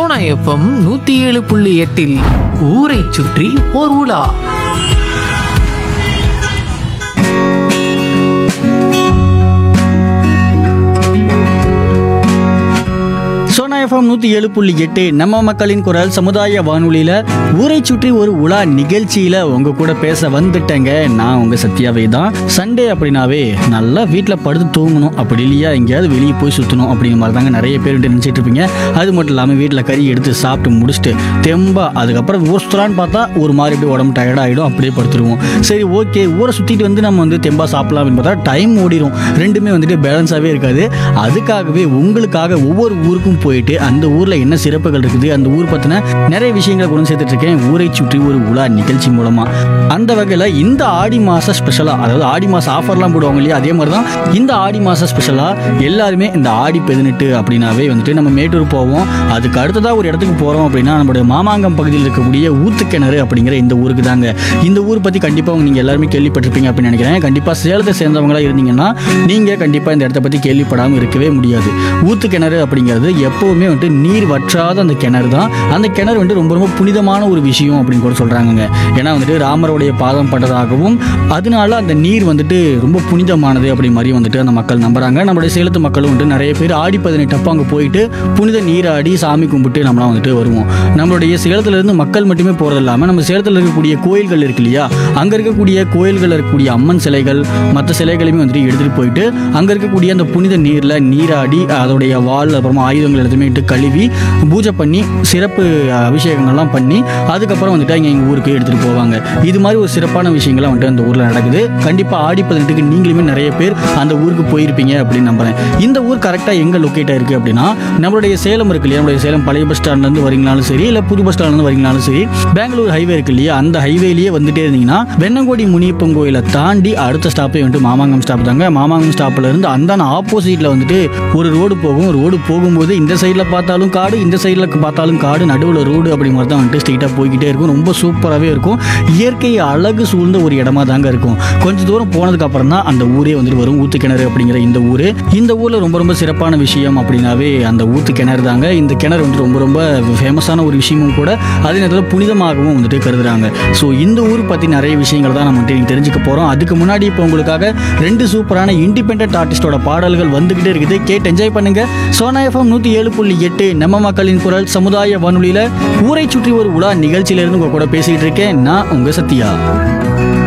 Sona FM 107.8 ஊரை சுற்றி ஓர் உலா. சோனா எஃப்எம் 107.8 நம்ம மக்களின் குரல் சமுதாய வானொலியில ஊரை சுற்றி ஒரு உலா நிகழ்ச்சியில உங்க கூட பேச வந்துட்டேங்க. நான் உங்க சத்யாவே தான். சண்டே அப்படின்னாவே நல்லா வீட்டில் படுத்து தூங்கணும், அப்படி இல்லையா எங்கேயாவது வெளியே போய் சுற்றணும் அப்படிங்கிற மாதிரி தாங்க நிறைய பேர் நினச்சிட்டு இருப்பீங்க. அது மட்டும் இல்லாமல் வீட்டில் கறி எடுத்து சாப்பிட்டு முடிச்சுட்டு தெம்பா அதுக்கப்புறம் ஊர் சுற்றுலான்னு பார்த்தா ஒரு மாதிரி இப்படி உடம்பு டயர்ட் ஆகிடும், அப்படியே படுத்துருவோம். சரி ஓகே, ஊரை சுற்றிட்டு வந்து நம்ம வந்து தெம்பா சாப்பிடலாம் அப்படின்னு பார்த்தா டைம் ஓடிடும், ரெண்டுமே வந்துட்டு பேலன்ஸாகவே இருக்காது. அதுக்காகவே உங்களுக்காக ஒவ்வொரு ஊருக்கும் போயிட்டு அந்த ஊர்ல என்ன சிறப்புகள் இருக்குது, அந்த ஊர் பத்தின நிறைய விஷயங்களை கொண்டு சேர்த்துட்டு இருக்கேன் ஊரை சுற்றி ஒரு உலா நிகழ்ச்சி மூலமா. அந்த வகையில் இந்த ஆடி மாச ஸ்பெஷலா, அதாவது ஆடி மாச ஆஃபர்லாம் போடுவாங்க இல்லையா, அதே மாதிரி தான் இந்த ஆடி மாச ஸ்பெஷலா எல்லாருமே இந்த ஆடி 18 அப்படின்னாவே வந்துட்டு நம்ம மேட்டூர் போவோம். அதுக்கு அடுத்ததா ஒரு இடத்துக்கு போறோம் அப்படின்னா நம்மளுடைய மாமாங்கம் பகுதியில் இருக்கக்கூடிய ஊத்துக்கிணறு அப்படிங்கிற இந்த ஊருக்கு தாங்க. இந்த ஊர் பத்தி கண்டிப்பா நீங்க எல்லாருமே கேள்விப்பட்டிருப்பீங்க அப்படின்னு நினைக்கிறேன். கண்டிப்பா சேலத்தை சேர்ந்தவங்களா இருந்தீங்கன்னா நீங்க கண்டிப்பா இந்த இடத்த பத்தி கேள்விப்படாம இருக்கவே முடியாது. ஊத்துக்கிணறு அப்படிங்கிறது எப்பவுமே வந்துட்டு நீர் வற்றாத அந்த கிணறு தான். அந்த கிணறு வந்துட்டு ரொம்ப ரொம்ப புனிதமான ஒரு விஷயம் அப்படின்னு கூட சொல்றாங்க. ஏன்னா வந்துட்டு ராமருடைய பாதம் பட்டதாகவும் அதனால அந்த நீர் வந்துட்டு ரொம்ப புனிதமானது அப்படி மாதிரி வந்துட்டு அந்த மக்கள் நம்புறாங்க. நம்மளுடைய சேலத்து மக்களும் வந்துட்டு நிறைய பேர் ஆடி 18 அப்போ அங்கே போயிட்டு புனித நீராடி சாமி கும்பிட்டு நம்மளாம் வந்துட்டு வருவோம். நம்மளுடைய சேலத்துல இருந்து மக்கள் மட்டுமே போறது இல்லாமல் நம்ம சேலத்தில் இருக்கக்கூடிய கோயில்கள் இருக்கு இல்லையா, அங்க இருக்கக்கூடிய கோயில்கள் இருக்கக்கூடிய அம்மன் சிலைகள் மற்ற சிலைகளையுமே வந்துட்டு எடுத்துட்டு போயிட்டு அங்க இருக்கக்கூடிய அந்த புனித நீர்ல நீராடி அதோடைய வால் அப்புறமா ஆயுதங்கள் எல்லாத்தையுமே இட்டு கழுவி பூஜை பண்ணி சிறப்பு அபிஷேகங்கள்லாம் பண்ணி அதுக்கப்புறம் வந்துட்டு அங்கே எங்கள் ஊருக்கு எடுத்துகிட்டு போவாங்க. இது மாதிரி ஒரு சிறப்பான விஷயங்கள்லாம் வந்துட்டு அந்த ஊரில் நடக்குது. கண்டிப்பாக ஆடி 18க்கு நீங்களுமே நிறைய பேர் அந்த ஊருக்கு போயிருப்பீங்க அப்படின்னு நம்புறேன். இந்த ஊர் கரெக்டாக எங்கே லொக்கேட் ஆயிருக்கு அப்படின்னா நம்மளுடைய சேலம் இருக்கு இல்லையா, நம்மளுடைய சேலம் பழைய பஸ் ஸ்டாண்ட்லேருந்து வரீங்கனாலும் சரி, இல்லை புது பஸ் ஸ்டாண்ட்லேருந்து வரீங்கனாலும் சரி, பெங்களூர் ஹைவே இருக்கு இல்லையா, அந்த ஹைவேலேயே வந்துட்டே இருந்தீங்கன்னா வெண்ணங்கோடி முனியப்பன் கோயிலை தாண்டி அடுத்த ஸ்டாப்பே வந்துட்டு மாமாங்கம் ஸ்டாப் தாங்க. மாமாங்கம் ஸ்டாப்பில் இருந்து அந்த ஆப்போசிட்டில் வந்துட்டு ஒரு ரோடு போகும். ரோடு போகும்போது இந்த சைடில் பார்த்தாலும் காடு, இந்த சைடில் பார்த்தாலும் காடு, நடுவில் ரோடு அப்படி மாதிரி தான் வந்துட்டு ஸ்ட்ரெயிட்டாக போய்கிட்டே இருக்கும். ரொம்ப சூப்பராகவே இருக்கும். இயற்கை அழகு சூழ்ந்த ஒரு இடமா தாங்க இருக்கும். கொஞ்சம் தூரம் போனதுக்கு அப்புறம் தான் அந்த ஊரே வந்துட்டு வரும், ஊத்துக்கிணறு அப்படிங்கிற இந்த ஊர். இந்த ஊரில் ரொம்ப ரொம்ப சிறப்பான விஷயம் அப்படின்னாவே அந்த ஊத்துக்கிணறு தாங்க. இந்த கிணறு வந்துட்டு ரொம்ப ரொம்ப ஃபேமஸான ஒரு விஷயமும் கூட, அதே நேரத்தில் புனிதமாகவும் வந்துட்டு கருதுறாங்க. ஸோ இந்த ஊர் பற்றி நிறைய விஷயங்கள் தான் நம்ம வந்துட்டு தெரிஞ்சுக்க போகிறோம். அதுக்கு முன்னாடி இப்போ உங்களுக்காக 2 சூப்பரான இண்டிபெண்டன்ட் ஆர்டிஸ்டோட பாடல்கள் வந்துகிட்டே இருக்குது. கேட்டு என்ஜாய் பண்ணுங்க. சோனா எஃப்எம் 107.8 நம்ம மக்களின் குரல் சமுதாய வானொலியில ஊரை சுற்றி ஒரு உலா நிகழ்ச்சியிலிருந்து உங்க கூட பேசிட்டு இருக்கேன். நான் உங்க சத்யா.